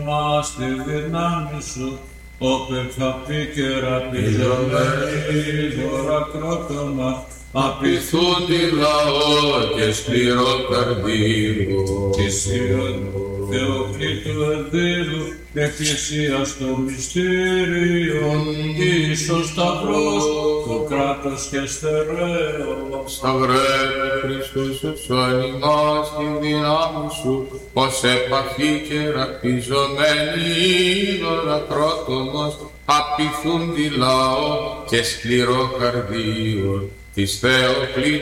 Μας τη δύναμη σου, όπερ θα πει και ραπιζομένη δωρακρότωμα, απειθούν τη λαό και σκληρό καρδίου. Της Ιων Θεοκλήτου Ενδύρου, εκκλησίας των μυστήριων, Ιησούς Σταυρός, το κράτος και στερέο. Σταυρέ Χριστός ευσώνει μας την δύναμη σου, ως επαφή και ραπιζομένη δωρακρότωμος, απειθούν τη λαό και σκληρό καρδίου. Της Θεοκλήτου